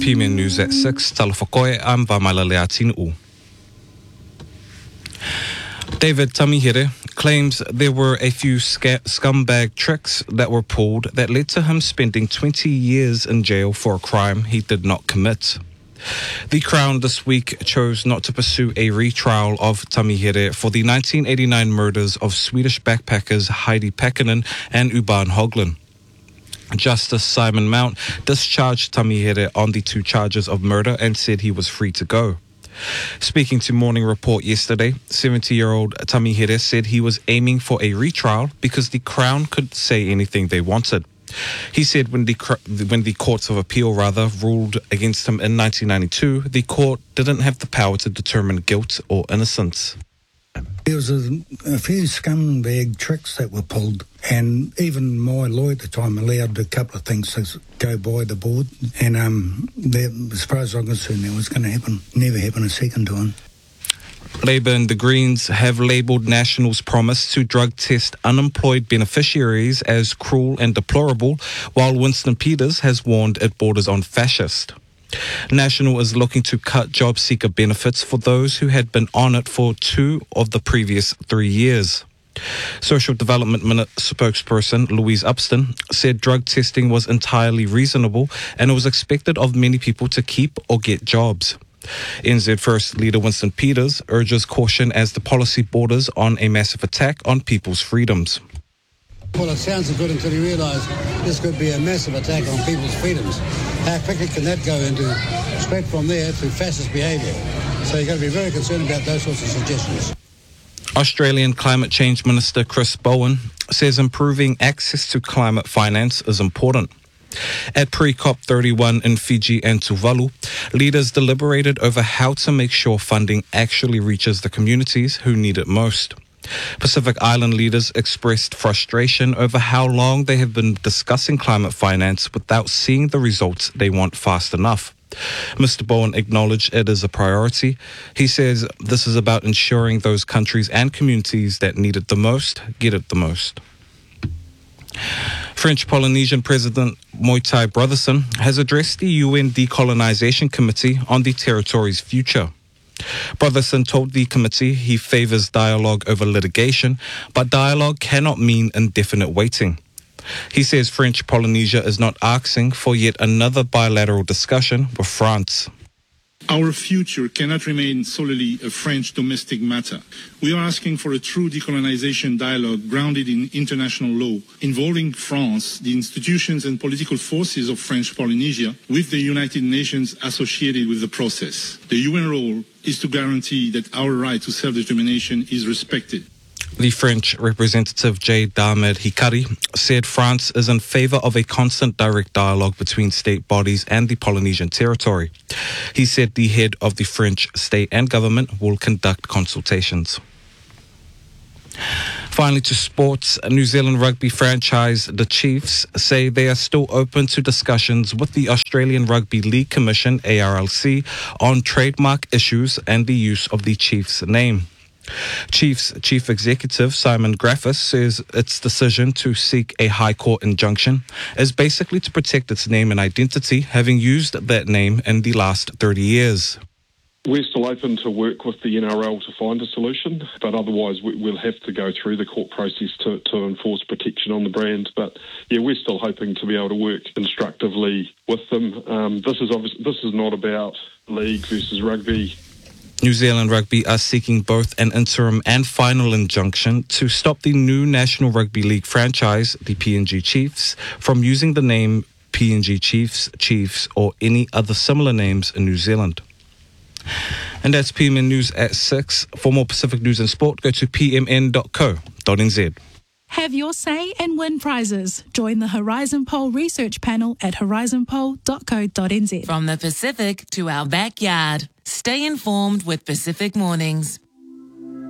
PMN News at 6, Talafakoe, I'm Vamala Leatinu. David Tamihere claims there were a few scumbag tricks that were pulled that led to him spending 20 years in jail for a crime he did not commit. The Crown this week chose not to pursue a retrial of Tamihere for the 1989 murders of Swedish backpackers Heidi Pekkanen and Urban Höglund. Justice Simon Mount discharged Tamihere on the 2 charges of murder and said he was free to go. Speaking to Morning Report yesterday, 70-year-old Tamihere said he was aiming for a retrial because the Crown could say anything they wanted. He said when the Courts of Appeal ruled against him in 1992, the court didn't have the power to determine guilt or innocence. There was a few scumbag tricks that were pulled, and even my lawyer at the time allowed a couple of things to go by the board, and as far as I'm concerned, that was going to never happen a second time. Labour and the Greens have labelled National's promise to drug test unemployed beneficiaries as cruel and deplorable, while Winston Peters has warned it borders on fascist. National is looking to cut job seeker benefits for those who had been on it for 2 of the previous 3 years. Social Development spokesperson Louise Upston said drug testing was entirely reasonable and it was expected of many people to keep or get jobs. NZ First Leader Winston Peters urges caution as the policy borders on a massive attack on people's freedoms. Well, it sounds good until you realise this could be a massive attack on people's freedoms. How quickly can that go into straight from there to fascist behaviour? So you've got to be very concerned about those sorts of suggestions. Australian Climate Change Minister Chris Bowen says improving access to climate finance is important. At pre-COP 31 in Fiji and Tuvalu, leaders deliberated over how to make sure funding actually reaches the communities who need it most. Pacific Island leaders expressed frustration over how long they have been discussing climate finance without seeing the results they want fast enough. Mr. Bowen acknowledged it is a priority. He says this is about ensuring those countries and communities that need it the most get it the most. French Polynesian President Moitai Brotherson has addressed the UN Decolonization Committee on the territory's future. Brotherson told the committee he favours dialogue over litigation, but dialogue cannot mean indefinite waiting. He says French Polynesia is not asking for yet another bilateral discussion with France. Our future cannot remain solely a French domestic matter. We are asking for a true decolonization dialogue grounded in international law, involving France, the institutions and political forces of French Polynesia, with the United Nations associated with the process. The UN role is to guarantee that our right to self-determination is respected. The French representative Jade Ahmed Hikari said France is in favour of a constant direct dialogue between state bodies and the Polynesian territory. He said the head of the French state and government will conduct consultations. Finally, to sports, New Zealand rugby franchise the Chiefs say they are still open to discussions with the Australian Rugby League Commission, ARLC, on trademark issues and the use of the Chiefs name. Chiefs Chief Executive Simon Graffis says its decision to seek a High Court injunction is basically to protect its name and identity, having used that name in the last 30 years. We're still open to work with the NRL to find a solution, but otherwise we'll have to go through the court process to enforce protection on the brand. But yeah, we're still hoping to be able to work constructively with them. This is not about league versus rugby. New Zealand Rugby are seeking both an interim and final injunction to stop the new National Rugby League franchise, the PNG Chiefs, from using the name PNG Chiefs, or any other similar names in New Zealand. And that's PMN News at 6. For more Pacific news and sport, go to pmn.co.nz. Have your say and win prizes. Join the Horizon Poll research panel at horizonpoll.co.nz. From the Pacific to our backyard, stay informed with Pacific Mornings.